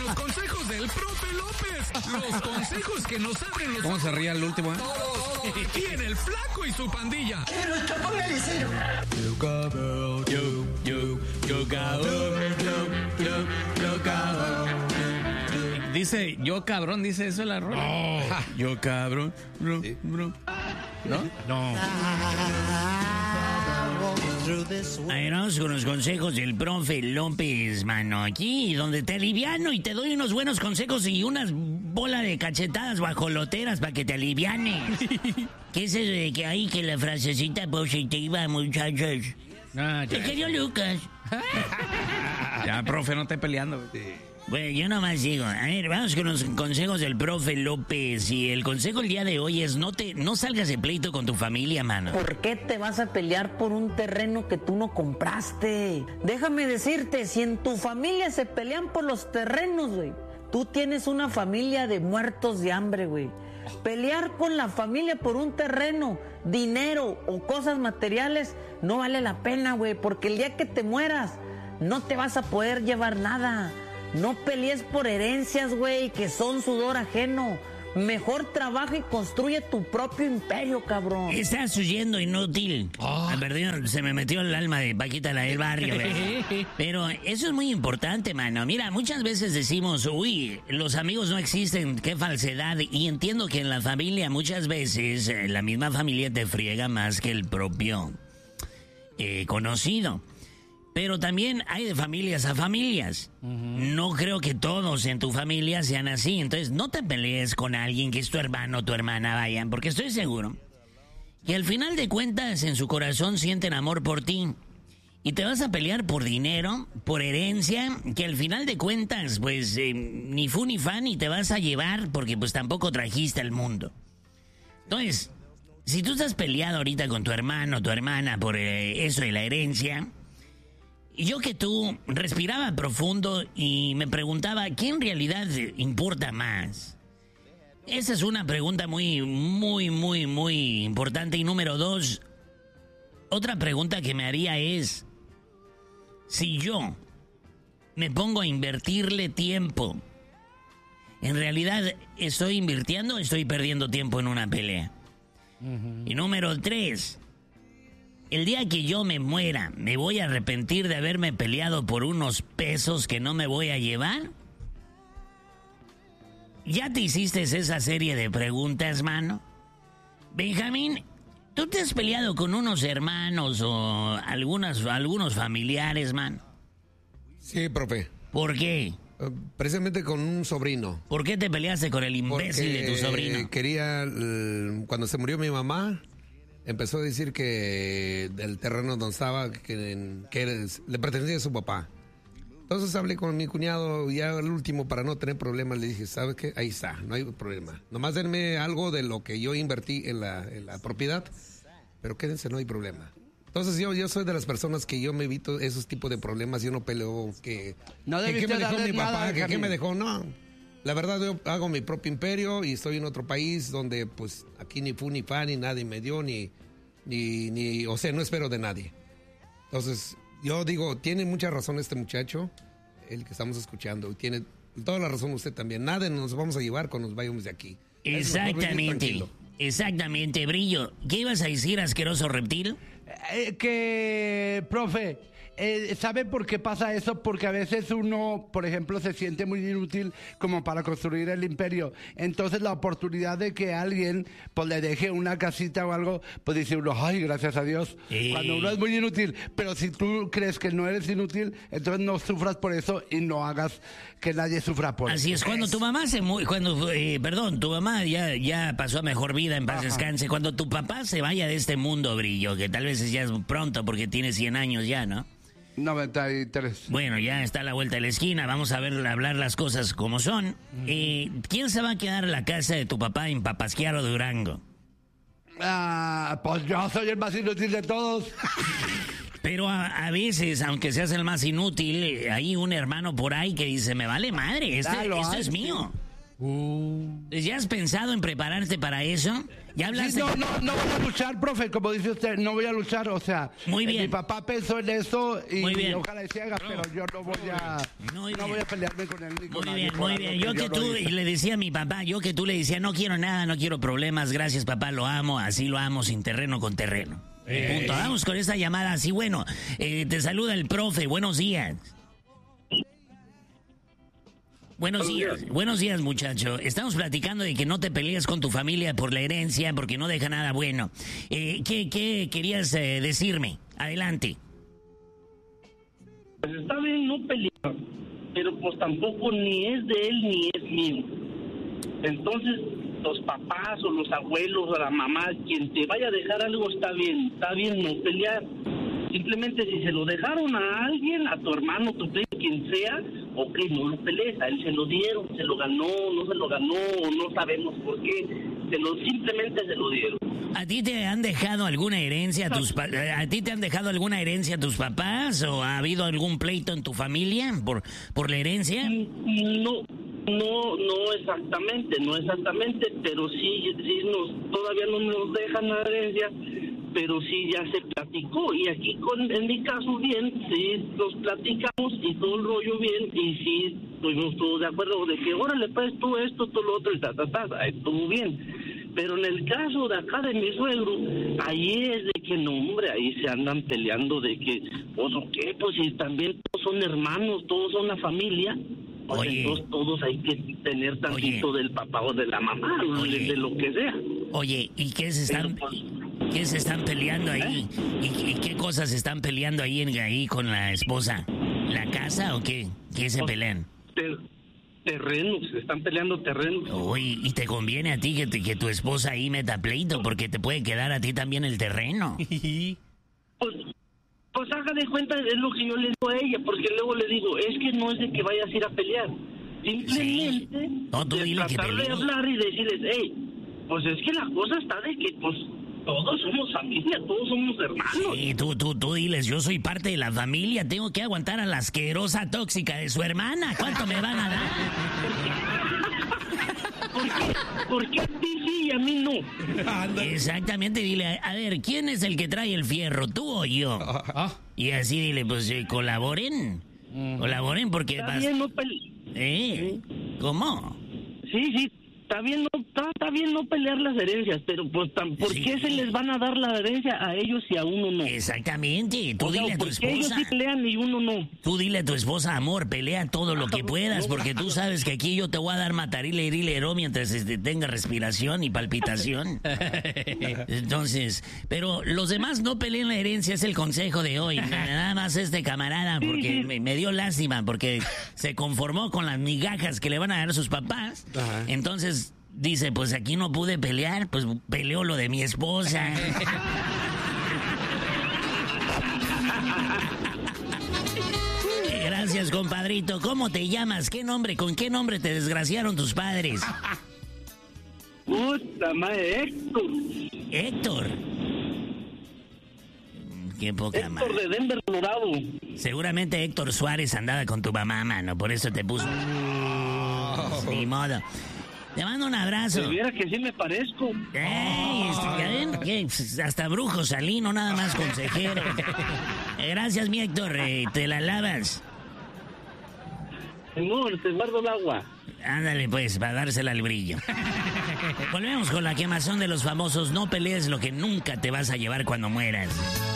los consejos del profe López. Los consejos que nos abren los... ¿Cómo se ría el último, eh? Y en el Flaco y su pandilla. Pero esto póngale cero. Yo cabrón, yo cabrón, yo cabrón. Dice, yo cabrón, dice eso la rola. No. Yo cabrón, bro, ¿Sí? bro. ¿No? No. A ver, vamos con los consejos del profe López, mano. Aquí, donde te aliviano y te doy unos buenos consejos y unas bolas de cachetadas guajoloteras para que te aliviane. ¿Qué es eso de que hay que la frasecita positiva, muchachos? ¿Qué querido Lucas? Ya, profe, no esté peleando. Bueno, yo nomás digo, a ver, vamos con los consejos del profe López. Y el consejo el día de hoy es no salgas de pleito con tu familia, mano. ¿Por qué te vas a pelear por un terreno que tú no compraste? Déjame decirte, si en tu familia se pelean por los terrenos, güey, tú tienes una familia de muertos de hambre, güey. Pelear con la familia por un terreno, dinero o cosas materiales no vale la pena, güey, porque el día que te mueras no te vas a poder llevar nada. No pelees por herencias, güey, que son sudor ajeno. Mejor trabaja y construye tu propio imperio, cabrón. Estás huyendo, inútil. Perdón, se me metió el alma de Paquita, la del barrio. Pero eso es muy importante, mano. Mira, muchas veces decimos, uy, los amigos no existen, qué falsedad. Y entiendo que en la familia muchas veces la misma familia te friega más que el propio conocido. Pero también hay de familias a familias. No creo que todos en tu familia sean así. Entonces, no te pelees con alguien que es tu hermano o tu hermana, vayan. Porque estoy seguro que al final de cuentas en su corazón sienten amor por ti. Y te vas a pelear por dinero, por herencia, que al final de cuentas, pues, ni fu ni fa, ni te vas a llevar porque pues tampoco trajiste al mundo. Entonces, si tú estás peleado ahorita con tu hermano o tu hermana por eso de la herencia... Yo que tú respiraba profundo y me preguntaba, ¿qué en realidad importa más? Esa es una pregunta muy importante. Y número 2, otra pregunta que me haría es, si yo me pongo a invertirle tiempo, ¿en realidad estoy invirtiendo o estoy perdiendo tiempo en una pelea? Y número 3... El día que yo me muera, ¿me voy a arrepentir de haberme peleado por unos pesos que no me voy a llevar? ¿Ya te hiciste esa serie de preguntas, mano? Benjamín, ¿tú te has peleado con unos hermanos o algunos familiares, mano? Sí, profe. ¿Por qué? Precisamente con un sobrino. ¿Por qué te peleaste con el imbécil de tu sobrino? Quería, cuando se murió mi mamá... Empezó a decir que del terreno donde estaba, que le pertenecía a su papá. Entonces hablé con mi cuñado, ya al último, para no tener problemas, le dije, ¿sabes qué? Ahí está, no hay problema. Nomás denme algo de lo que yo invertí en la propiedad, pero quédense, no hay problema. Entonces yo soy de las personas que yo me evito esos tipos de problemas, yo no peleo que no ¿qué me dejó mi papá? Nada, ¿Qué me dejó? No. La verdad, yo hago mi propio imperio y estoy en otro país donde, pues, aquí ni fu ni fa, ni nadie me dio, ni, o sea, no espero de nadie. Entonces, yo digo, tiene mucha razón este muchacho, el que estamos escuchando, y tiene toda la razón usted también. Nada nos vamos a llevar cuando nos vayamos de aquí. Exactamente, Brillo. ¿Qué ibas a decir, asqueroso reptil? Profe... ¿Sabe por qué pasa eso? Porque a veces uno, por ejemplo, se siente muy inútil como para construir el imperio. Entonces la oportunidad de que alguien pues le deje una casita o algo, pues dice uno, ay, gracias a Dios. Cuando uno es muy inútil. Pero si tú crees que no eres inútil, entonces no sufras por eso y no hagas que nadie sufra por eso. Así es, cuando tu mamá tu mamá ya pasó a mejor vida, en paz descanse. Cuando tu papá se vaya de este mundo, Brillo, que tal vez ya es pronto porque tiene 100 años ya, ¿no? 93. Bueno, ya está a la vuelta de la esquina. Vamos a hablar las cosas como son. ¿Quién se va a quedar en la casa de tu papá en Papasquiaro, Durango? Pues yo soy el más inútil de todos. Pero a veces, aunque seas el más inútil, hay un hermano por ahí que dice, me vale madre, esto es mío. ¿Ya has pensado en prepararte para eso? ¿Ya hablaste? Sí, no voy a luchar, profe, como dice usted, no voy a luchar, o sea, Muy bien. mi papá pensó en eso y Muy bien. ojalá y se haga, pero yo no voy a pelearme con él ni con Muy nadie bien, por muy algo bien. que Yo que no tú, hice. y le decía a mi papá, yo que tú le decía, no quiero nada, no quiero problemas, gracias papá, lo amo, así lo amo, sin terreno con terreno. Punto. Vamos con esta llamada así, bueno, te saluda el profe, buenos días. Buenos días, muchacho. Estamos platicando de que no te pelees con tu familia por la herencia, porque no deja nada bueno. ¿Qué querías decirme? Adelante. Pues está bien no pelear, pero pues tampoco ni es de él ni es mío. Entonces, los papás o los abuelos o la mamá, quien te vaya a dejar algo está bien no pelear. Simplemente si se lo dejaron a alguien, a tu hermano, tu primo, quien sea, ok, no lo pelees, a él se lo dieron, se lo ganó, no se lo ganó, no sabemos por qué, simplemente se lo dieron. ¿A ti te han dejado alguna herencia tus papás o ha habido algún pleito en tu familia por la herencia? No exactamente, pero sí todavía no nos dejan la herencia, pero sí ya se platicó, y aquí en mi caso bien, sí nos platicamos y todo el rollo bien, y sí estuvimos todos de acuerdo de que órale pues tú esto, tú lo otro, y estuvo bien. Pero en el caso de acá de mi suegro, ahí es de que no, hombre, ahí se andan peleando de que, pues qué, pues si también todos son hermanos, todos son la familia. Pues Oye. entonces todos hay que tener tantito del papá o de la mamá, de lo que sea. Oye, ¿y qué se están peleando ahí? ¿Y qué cosas se están peleando ahí con la esposa? ¿La casa o qué? ¿Qué se pelean? Terrenos, se están peleando terrenos. Uy, ¿y te conviene a ti que tu esposa ahí meta pleito? Porque te puede quedar a ti también el terreno. Pues haga de cuenta, es lo que yo le digo a ella, porque luego le digo, es que no es de que vayas a ir a pelear. Simplemente Sí. No, tú dile que tratar de pelee. hablar y decirles, hey, pues es que la cosa está de que, pues, todos somos familia, todos somos hermanos. Sí, tú diles, yo soy parte de la familia, tengo que aguantar a la asquerosa tóxica de su hermana. ¿Cuánto me van a dar? ¿Por qué a ti sí y a mí no? Exactamente, dile, a ver, ¿quién es el que trae el fierro, tú o yo? Y así dile, pues colaboren. Colaboren porque Está bien no ¿Cómo? Sí, está bien no pelear las herencias, pero pues ¿por Sí. qué se les van a dar la herencia a ellos y a uno no? Exactamente, tú O sea, dile a tu ¿por qué ellos esposa. sí pelean y uno no? Tú dile a tu esposa, amor, pelea todo lo que puedas, porque tú sabes que aquí yo te voy a dar matarile, herilero mientras tenga respiración y palpitación. Entonces, pero los demás no peleen la herencia, es el consejo de hoy. Nada más este camarada, porque me dio lástima, porque se conformó con las migajas que le van a dar sus papás. Ajá. Entonces dice, pues aquí no pude pelear, pues peleó lo de mi esposa. Gracias, compadrito. ¿Cómo te llamas? ¿Con qué nombre te desgraciaron tus padres? Puta madre, Héctor. Qué poca madre. Héctor de Denver, Colorado. Seguramente Héctor Suárez andaba con tu mamá, mano. Por eso te puso. Ni modo. Te mando un abrazo. Si viera que sí me parezco. ¡Ey! ¿Ya ven? ¿Qué? Hasta brujo salí, no nada más consejero. Gracias, mi Héctor. Te la lavas. Amor, te guardo el agua. Ándale, pues, para dársela al brillo. Volvemos con la quemazón de los famosos. No pelees lo que nunca te vas a llevar cuando mueras.